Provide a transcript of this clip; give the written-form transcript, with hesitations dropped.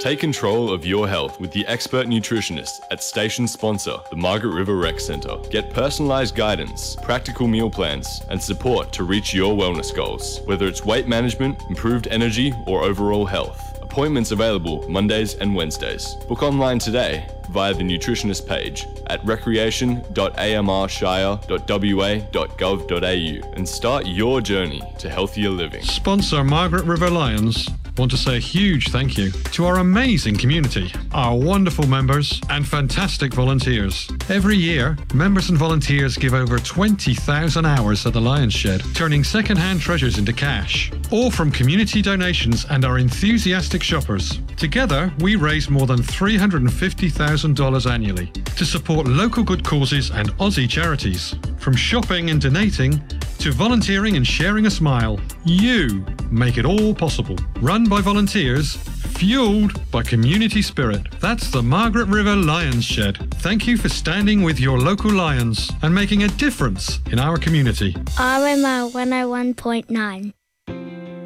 Take control of your health with the expert nutritionist at station sponsor, the Margaret River Rec Centre. Get personalised guidance, practical meal plans, and support to reach your wellness goals, whether it's weight management, improved energy, or overall health. Appointments available Mondays and Wednesdays. Book online today via the nutritionist page at recreation.amrshire.wa.gov.au and start your journey to healthier living. Sponsor Margaret River Lions want to say a huge thank you to our amazing community, our wonderful members and fantastic volunteers. Every year, members and volunteers give over 20,000 hours at the Lions Shed, turning second-hand treasures into cash, all from community donations and our enthusiastic shoppers. Together, we raise more than $350,000 annually to support local good causes and Aussie charities. From shopping and donating to volunteering and sharing a smile, you make it all possible. Run by volunteers, fueled by community spirit. That's the Margaret River Lions Shed. Thank you for standing with your local lions and making a difference in our community. RMR 101.9.